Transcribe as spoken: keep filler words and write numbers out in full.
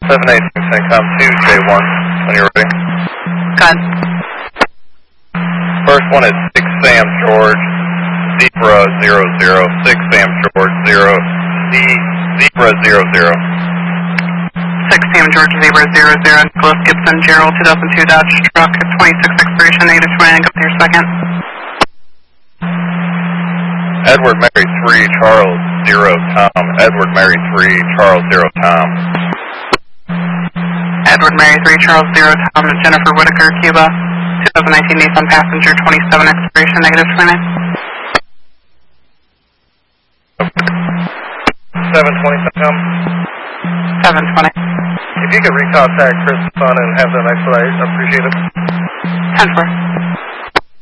seven eight six Incom two J one, when you're ready. Good. First one is six Sam George, Zebra zero zero, six Sam George zero, Z, Zebra zero zero. six Sam George Zebra zero zero, Nicholas Gibson, Gerald two thousand two Dodge truck, twenty-six expiration, negative twenty, go with your second. Edward Mary three, Charles zero, Tom. Edward Mary three, Charles zero, Tom. Edward Mary three, Charles zero, Tom. Jennifer Whitaker, Cuba, twenty nineteen Nissan Passenger, twenty-seven expiration, negative twenty. seven twenty Incom. seven twenty. If you could recontact Chris Sun and have them expedite, I appreciate it. ten four.